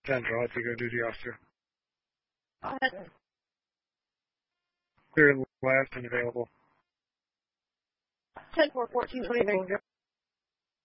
Central, I think, duty officer. Go ahead. Clear last and available. 10-4, 14, 20 Ranger.